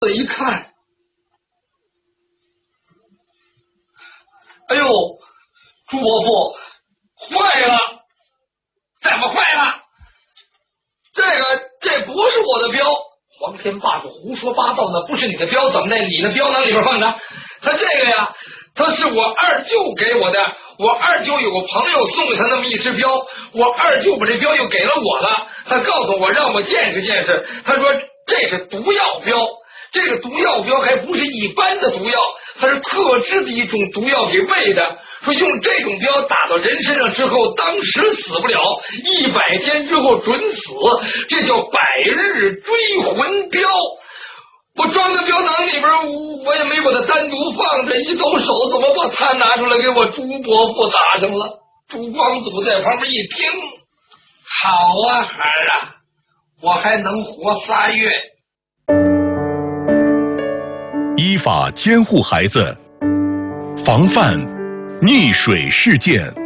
一看，哎呦，朱伯父，坏了！怎么坏了？这不是我的镖。黄天霸说胡说八道，那不是你的镖，怎么的？你的镖囊里边放着？他这个呀，他是我二舅给我的。我二舅有个朋友送给他那么一只镖，我二舅把这镖又给了我了。他告诉我让我见识见识，他说这是毒药镖。这个毒药镖还不是一般的毒药，它是特制的一种毒药给喂的。说用这种镖打到人身上之后，当时死不了，100天之后准死，这叫百日追魂镖。我装在镖囊里边，我也没把它单独放着，一抖手怎么把它拿出来给我朱伯父打上了？朱光祖在旁边一听，好啊，孩儿啊，我还能活3月。 依法监护孩子，防范溺水事件。